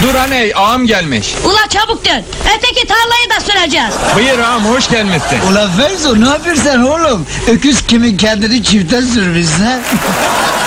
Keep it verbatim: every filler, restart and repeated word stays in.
Dur aney, ağam gelmiş. Ula çabuk dön. Öteki tarlayı da süreceğiz. Buyur ağam, hoş gelmişsin. Ulan Feyzo, ne yapıyorsun oğlum? Öküz kimin kendini çifte sürmüşse?